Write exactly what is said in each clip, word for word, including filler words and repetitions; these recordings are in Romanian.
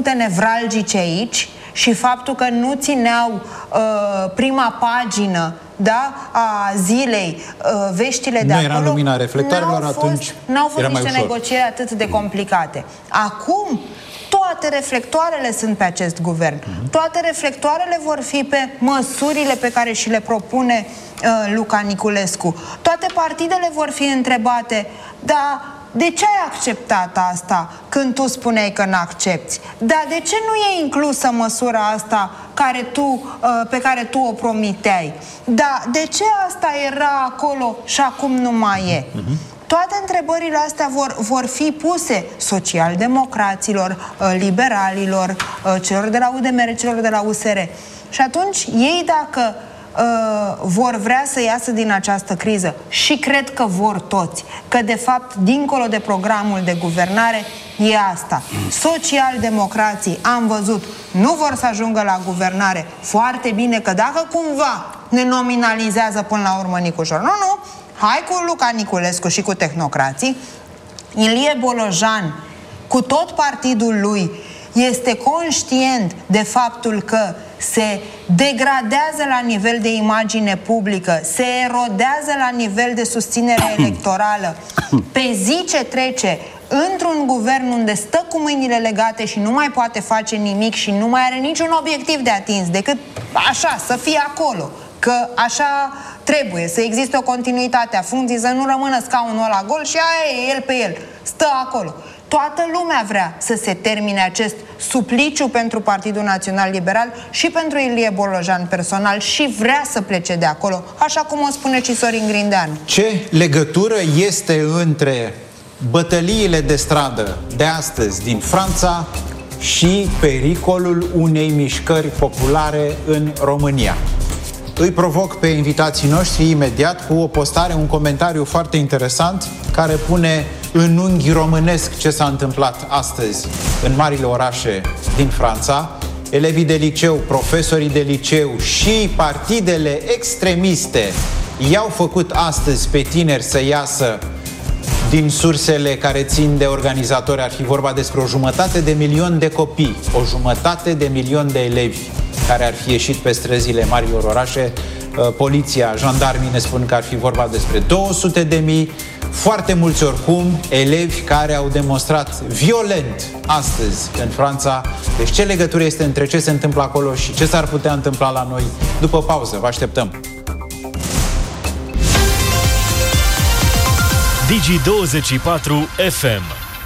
puncte nevralgice aici și faptul că nu țineau uh, prima pagină, da, a zilei, uh, veștile de nu acolo. Nu era lumina reflectoarelor, n-au atunci fost, n-au fost niște ușor. negocieri atât de complicate. Acum, toate reflectoarele sunt pe acest guvern. Uh-huh. Toate reflectoarele vor fi pe măsurile pe care și le propune uh, Luca Niculescu. Toate partidele vor fi întrebate, dar de ce ai acceptat asta când tu spuneai că n-accepți? Dar de ce nu e inclusă măsura asta care tu, pe care tu o promiteai? Dar de ce asta era acolo și acum nu mai e? Toate întrebările astea vor, vor fi puse socialdemocraților, liberalilor, celor de la U D M R, celor de la U S R. Și atunci ei, dacă Uh, vor vrea să iasă din această criză, și cred că vor toți, că de fapt dincolo de programul de guvernare e asta. Socialdemocrații, am văzut, nu vor să ajungă la guvernare. Foarte bine, că dacă cumva ne nominalizează până la urmă Nicușor, nu, nu, hai cu Luca Niculescu și cu tehnocrații. Ilie Bolojan, cu tot partidul lui, este conștient de faptul că se degradează la nivel de imagine publică, se erodează la nivel de susținere electorală. Pe zi ce trece, într-un guvern unde stă cu mâinile legate și nu mai poate face nimic și nu mai are niciun obiectiv de atins, decât așa, să fie acolo, că așa trebuie, să existe o continuitate a funcției, să nu rămână scaunul ăla gol și aia e el pe el, stă acolo. Toată lumea vrea să se termine acest supliciu pentru Partidul Național Liberal și pentru Ilie Bolojan personal și vrea să plece de acolo, așa cum o spune și Sorin Grindeanu. Ce legătură este între bătăliile de stradă de astăzi din Franța și pericolul unei mișcări populare în România? Îi provoc pe invitații noștri imediat cu o postare, un comentariu foarte interesant care pune în unghi românesc ce s-a întâmplat astăzi în marile orașe din Franța. Elevii de liceu, profesorii de liceu și partidele extremiste i-au făcut astăzi pe tineri să iasă. Din sursele care țin de organizatori ar fi vorba despre o jumătate de milion de copii, o jumătate de milion de elevi care ar fi ieșit pe străzile marilor orașe. Poliția, jandarmii ne spun că ar fi vorba despre două sute de mii. Foarte mulți oricum elevi care au demonstrat violent astăzi în Franța. Deci ce legătură este între ce se întâmplă acolo și ce s-ar putea întâmpla la noi? După pauză, vă așteptăm. Digi douăzeci și patru F M.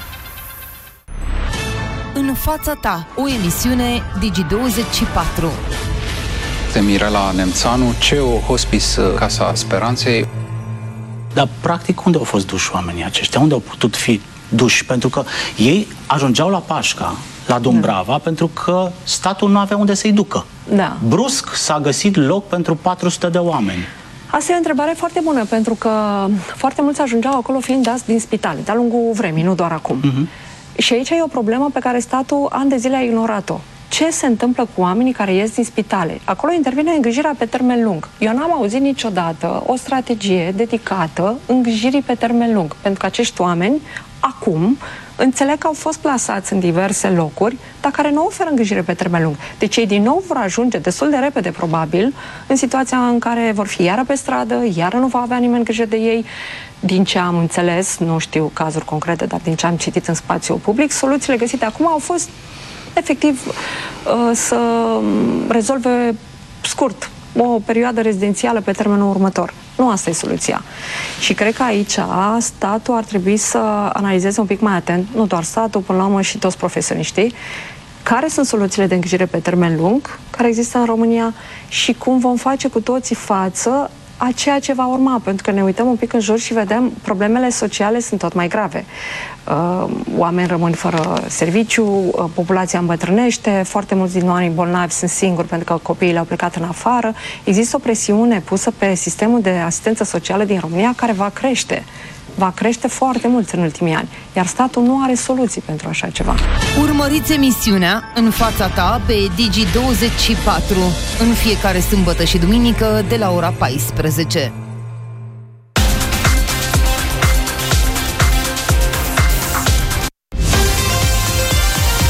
În fața ta, o emisiune Digi douăzeci și patru. De Mirela Nemțanu, C E O Hospice Casa Speranței. Dar, practic, unde au fost duși oamenii aceștia? Unde au putut fi duși? Pentru că ei ajungeau la Pașca, la Dumbrava, da, pentru că statul nu avea unde să-i ducă. Da. Brusc s-a găsit loc pentru patru sute de oameni. Asta e o întrebare foarte bună, pentru că foarte mulți ajungeau acolo fiind dați din spitale, de-a lungul vremii, nu doar acum. Uh-huh. Și aici e o problemă pe care statul ani de zile a ignorat-o. Ce se întâmplă cu oamenii care ies din spitale? Acolo intervine îngrijirea pe termen lung. Eu n-am auzit niciodată o strategie dedicată îngrijirii pe termen lung, pentru că acești oameni, acum, înțeleg că au fost plasați în diverse locuri, dar care nu oferă îngrijire pe termen lung. Deci ei din nou vor ajunge destul de repede, probabil, în situația în care vor fi iară pe stradă, iară nu va avea nimeni grijă de ei. Din ce am înțeles, nu știu cazuri concrete, dar din ce am citit în spațiul public, soluțiile găsite acum au fost efectiv să rezolve scurt o perioadă rezidențială pe termenul următor. Nu asta e soluția. Și cred că aici statul ar trebui să analizeze un pic mai atent, nu doar statul, până la urmă și toți profesioniștii, care sunt soluțiile de îngrijire pe termen lung care există în România și cum vom face cu toții față a ceea ce va urma, pentru că ne uităm un pic în jur și vedem problemele sociale sunt tot mai grave. Uh, oameni rămân fără serviciu, uh, populația îmbătrânește, foarte mulți din oamenii bolnavi sunt singuri pentru că copiii le-au plecat în afară. Există o presiune pusă pe sistemul de asistență socială din România care va crește. Va crește foarte mult în ultimii ani, iar statul nu are soluții pentru așa ceva. Urmăriți emisiunea În fața ta pe Digi douăzeci și patru în fiecare sâmbătă și duminică de la ora paisprezece.